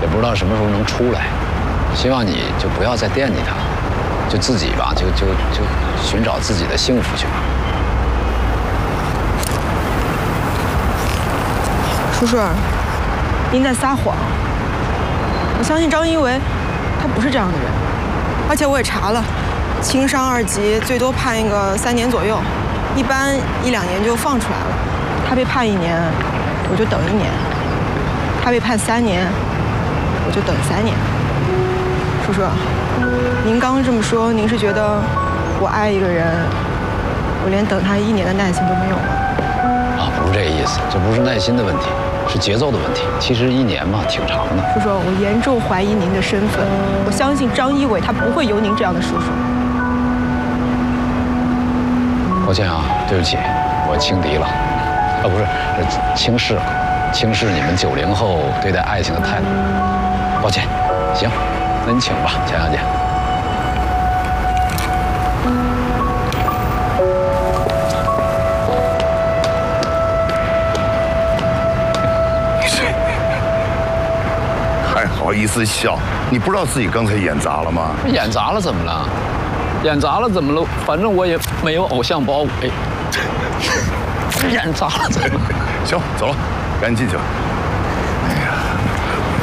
也不知道什么时候能出来。希望你就不要再惦记他，就自己吧，就寻找自己的幸福去吧。 叔叔，您在撒谎。我相信张一维，他不是这样的人，而且我也查了，轻伤2级最多判一个3年左右，一般1、2年就放出来了。他被判1年，我就等1年；他被判3年，我就等3年。叔叔，您刚刚这么说，您是觉得我爱一个人，我连等他1年的耐心都没有吗？ 啊，不是这个意思，这不是耐心的问题，是节奏的问题。其实1年嘛，挺长的。 叔叔，我严重怀疑您的身份。我相信张一伟他不会有您这样的叔叔。 抱歉啊，对不起，我轻敌了。啊，不是，轻视了，轻视你们90后对待爱情的态度。抱歉，行，那你请吧，强强姐。 还好意思笑？你不知道自己刚才演砸了吗？ 演砸了怎么了？演砸了怎么了？反正我也没有偶像包。哎，演砸了怎么了？ 行，走了，赶紧进去吧。